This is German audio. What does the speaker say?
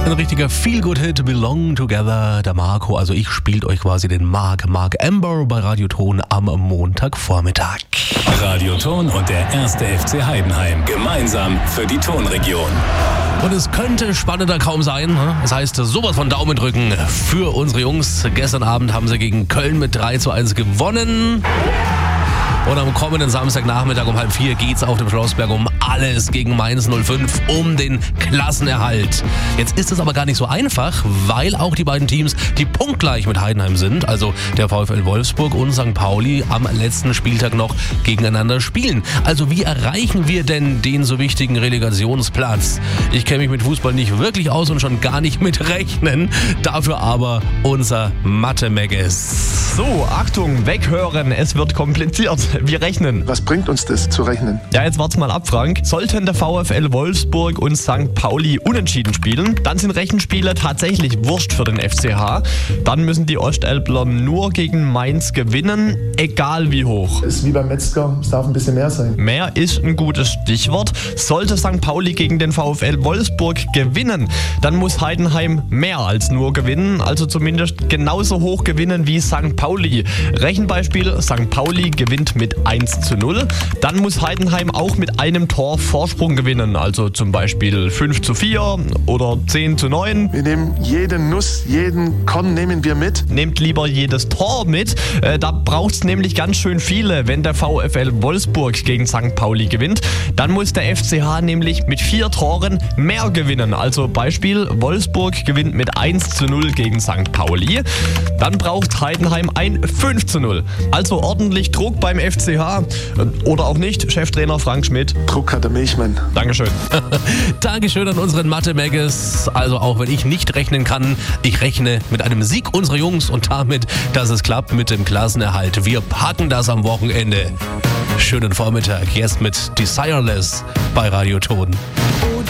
Ein richtiger Feel-Good-Hit, Belong Together. Der Marco, also ich, spielt euch quasi den Mark Amber bei Radioton am Montagvormittag. Radioton und der 1. FC Heidenheim gemeinsam für die Tonregion. Und es könnte spannender kaum sein. Das heißt, sowas von Daumen drücken für unsere Jungs. Gestern Abend haben sie gegen Köln mit 3:1 gewonnen. Und am kommenden Samstagnachmittag um 3:30 geht's auf dem Schlossberg um alles gegen Mainz 05, um den Klassenerhalt. Jetzt ist es aber gar nicht so einfach, weil auch die beiden Teams, die punktgleich mit Heidenheim sind, also der VfL Wolfsburg und St. Pauli, am letzten Spieltag noch gegeneinander spielen. Also wie erreichen wir denn den so wichtigen Relegationsplatz? Ich kenne mich mit Fußball nicht wirklich aus und schon gar nicht mit Rechnen. Dafür aber unser Mathe-Megas. So, Achtung, weghören, es wird kompliziert. Wir rechnen. Was bringt uns das zu rechnen? Ja, jetzt wart's mal ab, Frank. Sollten der VfL Wolfsburg und St. Pauli unentschieden spielen, dann sind Rechenspiele tatsächlich wurscht für den FCH. Dann müssen die Ostelbler nur gegen Mainz gewinnen, egal wie hoch. Ist wie beim Metzger, es darf ein bisschen mehr sein. Mehr ist ein gutes Stichwort. Sollte St. Pauli gegen den VfL Wolfsburg gewinnen, dann muss Heidenheim mehr als nur gewinnen, also zumindest genauso hoch gewinnen wie St. Pauli. Rechenbeispiel, St. Pauli gewinnt mit 1:0. Dann muss Heidenheim auch mit einem Tor Vorsprung gewinnen, also zum Beispiel 5:4 oder 10:9. Wir nehmen jede Nuss, jeden Korn nehmen wir mit. Nehmt lieber jedes Tor mit. Da braucht es nämlich ganz schön viele, wenn der VfL Wolfsburg gegen St. Pauli gewinnt. Dann muss der FCH nämlich mit 4 Toren mehr gewinnen. Also Beispiel, Wolfsburg gewinnt mit 1:0 gegen St. Pauli. Dann braucht Heidenheim ein 5:0. Also ordentlich Druck beim FCH. Oder auch nicht, Cheftrainer Frank Schmidt. Druck hat der Milchmann. Dankeschön. Dankeschön an unseren Mathe-Megas. Also auch wenn ich nicht rechnen kann, ich rechne mit einem Sieg unserer Jungs und damit, dass es klappt mit dem Klassenerhalt. Wir packen das am Wochenende. Schönen Vormittag, jetzt mit Desireless bei Radioton.